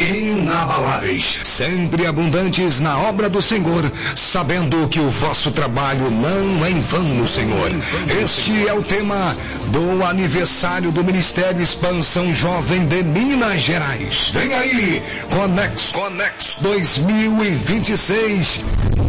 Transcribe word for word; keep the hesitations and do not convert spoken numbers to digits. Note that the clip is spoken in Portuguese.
inabaláveis, sempre abundantes na obra do Senhor, sabendo que o vosso trabalho não é em vão no Senhor. Este é o tema do aniversário do Ministério Expansão Jovem de Minas Gerais. Vem aí, Conex, Conex dois mil e vinte e seis.